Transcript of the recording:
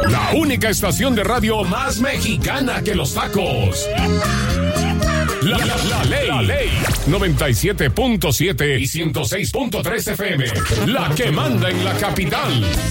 La única estación de radio más mexicana que los tacos. La ley. 97.7 y 106.3 FM. La que manda en la capital.